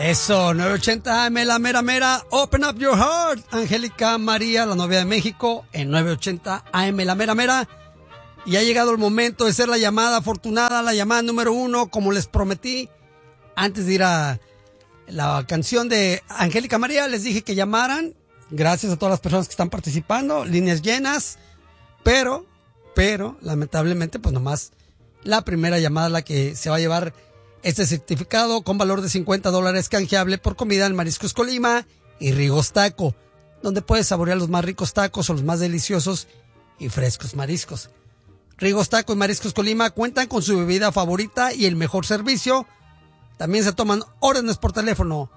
Eso, 980 AM, la mera mera, open up your heart. Angélica María, la novia de México, en 980 AM, la mera mera. Y ha llegado el momento de ser la llamada afortunada, la llamada número 1, como les prometí. Antes de ir a la canción de Angélica María, les dije que llamaran. Gracias a todas las personas que están participando, líneas llenas. Pero, lamentablemente, pues nomás la primera llamada la que se va a llevar este certificado con valor de $50 canjeable por comida en Mariscos Colima y Rigos Taco, donde puedes saborear los más ricos tacos o los más deliciosos y frescos mariscos. Rigos Taco y Mariscos Colima cuentan con su bebida favorita y el mejor servicio. También se toman órdenes por teléfono.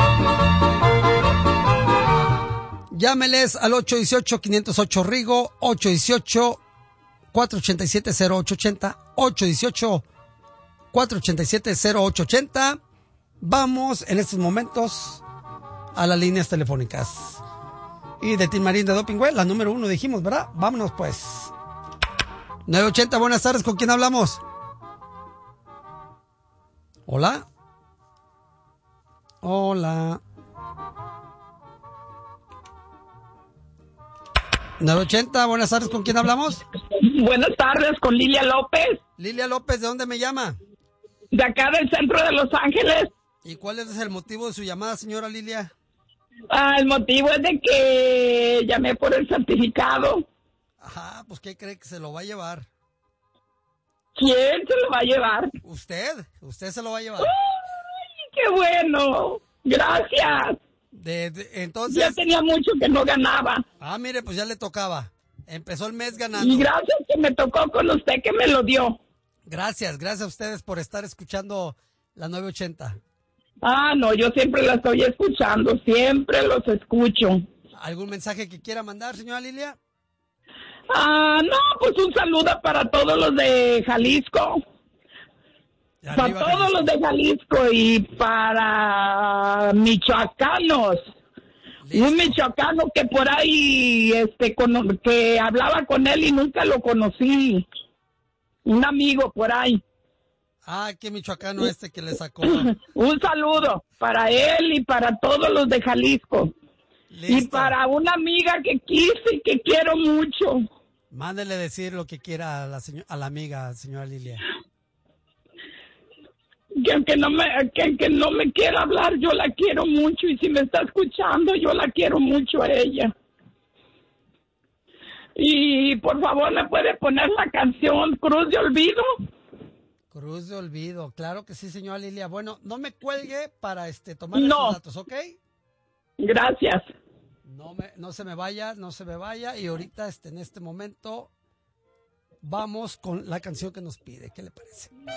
Llámeles al 818-508-RIGO, 818-487-0880, 818-487-0880. Vamos en estos momentos a las líneas telefónicas. Y de Team Marín de Doping Well, la número 1 dijimos, ¿verdad? Vámonos pues. 980, buenas tardes, ¿con quién hablamos? Hola. Hola. 980, buenas tardes, ¿con quién hablamos? Buenas tardes, con Lilia López. Lilia López, ¿de dónde me llama? De acá del centro de Los Ángeles. ¿Y cuál es el motivo de su llamada, señora Lilia? El motivo es de que llamé por el certificado. Ajá, pues ¿qué cree que se lo va a llevar? ¿Quién se lo va a llevar? Usted se lo va a llevar. ¡Ay, qué bueno! Gracias. Entonces... Ya tenía mucho que no ganaba. Mire, pues ya le tocaba. Empezó el mes ganando. Y gracias que me tocó con usted que me lo dio. Gracias a ustedes por estar escuchando la 980. No, yo siempre la estoy escuchando, siempre los escucho. ¿Algún mensaje que quiera mandar, señora Lilia? No, pues un saludo para todos los de Jalisco. Para todos los de Jalisco y para michoacanos. Listo. Un michoacano que por ahí, que hablaba con él y nunca lo conocí. Un amigo por ahí. Qué michoacano que le sacó. Un saludo para él y para todos los de Jalisco. Listo. Y para una amiga que quise y que quiero mucho. Mándele decir lo que quiera a la amiga, señora Lilia. Que aunque no me quiera hablar, yo la quiero mucho. Y si me está escuchando, yo la quiero mucho a ella. Y por favor, ¿me puede poner la canción Cruz de Olvido? Cruz de Olvido, claro que sí, señora Lilia. Bueno, no me cuelgue para tomar esos datos, ¿ok? Gracias. No se me vaya. Y ahorita, en este momento, vamos con la canción que nos pide. ¿Qué le parece?